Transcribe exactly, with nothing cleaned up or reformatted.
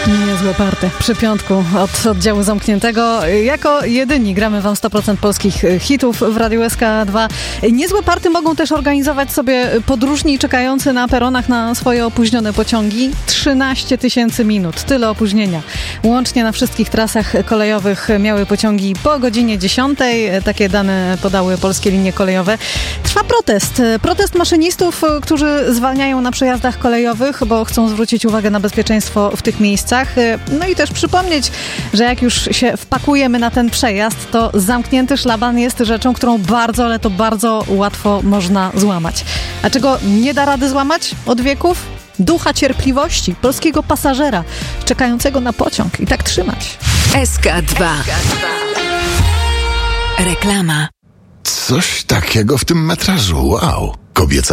Niezłe party przy piątku od oddziału zamkniętego. Jako jedyni gramy wam sto procent polskich hitów w Radiu S K dwa. Niezłe party mogą też organizować sobie podróżni czekający na peronach na swoje opóźnione pociągi. trzynaście tysięcy minut, tyle opóźnienia. Łącznie na wszystkich trasach kolejowych miały pociągi po godzinie dziesiątej. Takie dane podały Polskie Linie Kolejowe. Trwa protest. Protest maszynistów, którzy zwalniają na przejazdach kolejowych, bo chcą zwrócić uwagę na bezpieczeństwo w tych miejscach. No i też przypomnieć, że jak już się wpakujemy na ten przejazd, to zamknięty szlaban jest rzeczą, którą bardzo, ale to bardzo łatwo można złamać. A czego nie da rady złamać od wieków? Ducha cierpliwości polskiego pasażera czekającego na pociąg i tak trzymać. S K dwa. Reklama. Coś takiego w tym metrażu. Wow. Kobieca